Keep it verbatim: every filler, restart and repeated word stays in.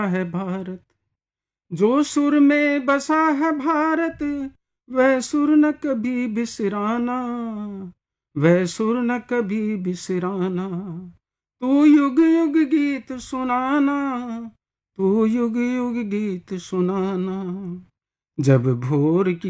है भारत, जो सुर में बसा है भारत, वह सुर न कभी बिसराना, वह सुर न कभी बिसराना। तू युग युग गीत सुनाना, तू युग युग गीत सुनाना। जब भोर की